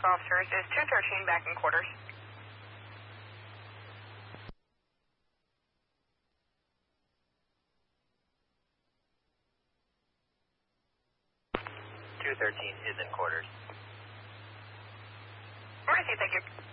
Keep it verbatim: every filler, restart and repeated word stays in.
for officers is two thirteen back in quarters. two thirteen is in quarters. Mercy, thank you.